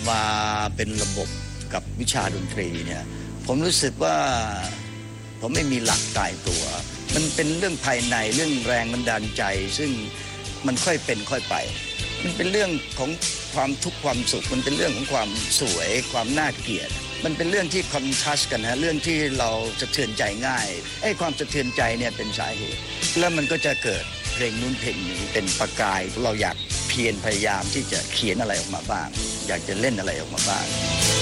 มาเป็นระบบกับวิชาดนตรีเนี่ยผมรู้สึกว่าผมไม่มีหลักตายตัวมันเป็นเรื่องภายในเรื่องแรงบันดาลใจซึ่งมันค่อยเป็นค่อยไปมันเป็นเรื่องของความทุกข์ความสุขมันเป็นเรื่องของความสวยความน่าเกลียดมันเป็นเรื่องที่คอนทราสต์กันฮะเรื่องที่เราสะเทือนใจง่ายความสะเทือนใจเนี่ยเป็นสาเหตุแล้วมันก็จะเกิดเพลงนู้นเพลงนี้เป็นประกายเราอยากเพียรพยายามที่จะเขียนอะไรออกมาบ้างอยากจะเล่นอะไรออกมาบ้าง